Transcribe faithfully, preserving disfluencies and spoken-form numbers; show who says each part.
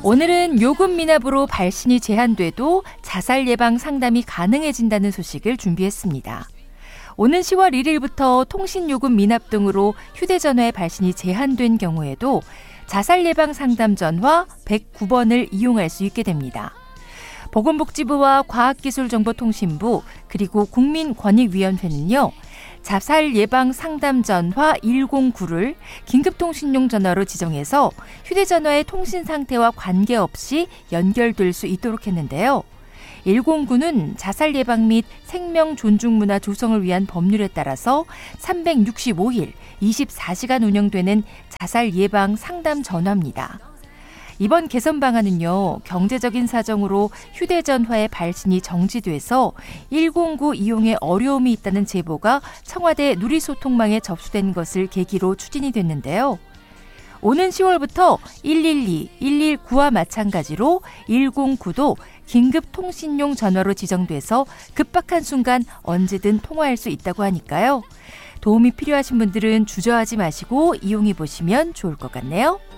Speaker 1: 오늘은 요금 미납으로 발신이 제한돼도 자살 예방 상담이 가능해진다는 소식을 준비했습니다. 오는 시월 일일부터 통신요금 미납 등으로 휴대전화의 발신이 제한된 경우에도 자살 예방 상담 전화 백구 번을 이용할 수 있게 됩니다. 보건복지부와 과학기술정보통신부 그리고 국민권익위원회는요. 자살 예방 상담 전화 일공구를 긴급통신용 전화로 지정해서 휴대전화의 통신 상태와 관계없이 연결될 수 있도록 했는데요. 일공구는 자살 예방 및 생명 존중 문화 조성을 위한 법률에 따라서 삼백육십오 일 이십사 시간 운영되는 자살 예방 상담 전화입니다. 이번 개선 방안은요, 경제적인 사정으로 휴대전화의 발신이 정지돼서 일공구 이용에 어려움이 있다는 제보가 청와대 누리소통망에 접수된 것을 계기로 추진이 됐는데요. 오는 시월부터 일일이, 일일구와 마찬가지로 일공구도 긴급통신용 전화로 지정돼서 급박한 순간 언제든 통화할 수 있다고 하니까요. 도움이 필요하신 분들은 주저하지 마시고 이용해 보시면 좋을 것 같네요.